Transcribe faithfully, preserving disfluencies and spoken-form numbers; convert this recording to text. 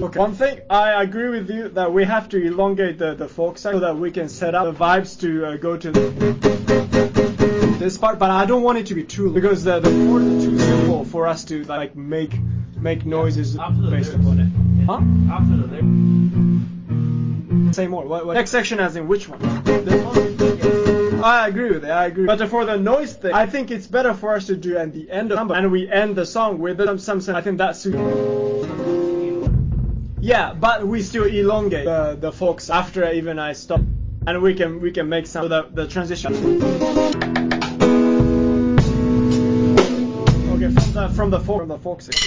Okay. One thing, I agree with you that we have to elongate the, the folk section so that we can set up the vibes to uh, go to this part, but I don't want it to be too long because the, the chords are too simple for us to like make make noises yeah, based upon it. Huh? After the lyrics. Say more. What, what next section as in which one? This one? I agree with it, I agree. But for the noise thing, I think it's better for us to do at the end of the number, and we end the song with some, some, some I think that suits. Yeah, but we still elongate the, the folks after even I stop, and we can we can make some of the, the transition. Okay, from the from the folk from the folk section.